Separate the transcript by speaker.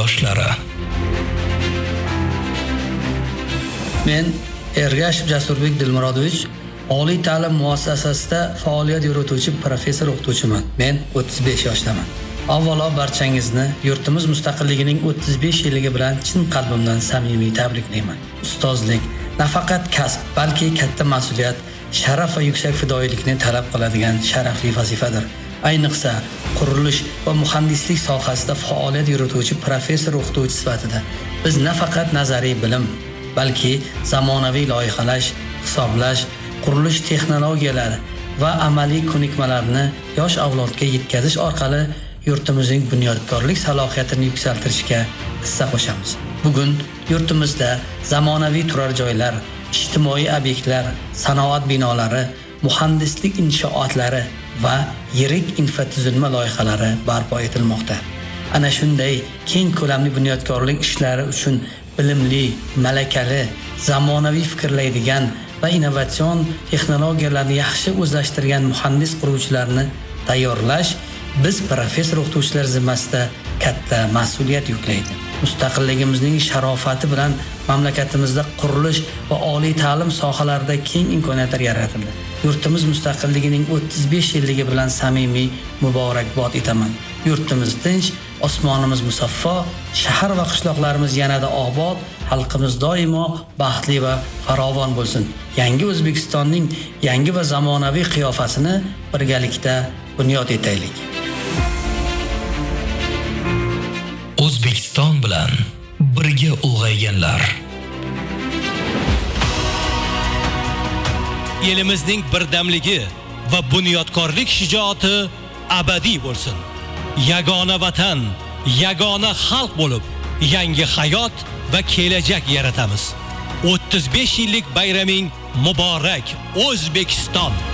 Speaker 1: yoshlari.
Speaker 2: Men Ergashev Jasurbek Dilmurodovich oliy ta'lim muassasasida faoliyat yurituvchi professor o'qituvchiman. Men 35 yoshdaman. Avvalo barchangizni yurtimiz mustaqilligining 35 yilligi bilan chin qalbimdan samimiy tabriklayman. Ustozlik nafaqat kasb, balki katta mas'uliyat, sharaf va yuksak fidoyilikni talab qiladigan sharafli vazifadir. Ayniqsa qurilish va muhandislik sohasida faoliyat yurituvchi professor o'qituvchi sifatida biz nafaqat nazariy bilim, balki zamonaviy loyihalash, hisoblash, qurilish texnologiyalari va amaliy ko'nikmalarni yosh avlodga yetkazish orqali yurtimizning bunyodkorlik salohiyatini yuksaltirishga hissa qo'shamiz. Bugun yurtimizda zamonaviy turar joylar, ijtimoiy obyektlar, sanoat binolari, muhandislik inshootlari va yirik infratuzilma loyihalari barpo etilmoqda. Ana shunday keng ko'lamli bunyodkorlik ishlari uchun bilimli, malakali, zamonaviy fikrlaydigan va innovatsion texnologiyalarni yaxshi o'zlashtirgan muhandis quruvchilarni tayyorlash biz professor o'qituvchilar zimmasida katta mas'uliyat yuklaydi. Mustaqilligimizning sharofati bilan mamlakatimizda qurilish va oliy ta'lim sohalarida keng imkoniyatlar yaratildi. Yurtimiz mustaqilligining 35 yilligi bilan samimiy muborakbod etaman. Yurtimiz tinch, osmonimiz musaffo, shahar va qishloqlarimiz yanada obod, xalqimiz doimo baxtli va farovon bo'lsin. Yangi O'zbekistonning yangi va zamonaviy qiyofasini birgalikda bunyod etaylik.
Speaker 1: O'zbekiston bilan birga ulg'ayganlar.
Speaker 3: Elimizning birdamligi va bunyodkorlik shijoati abadiy bo'lsin. Yagona vatan, yagona xalq bo'lib, yangi hayot va kelajak yaratamiz. 35 yillik bayraming muborak, O'zbekiston!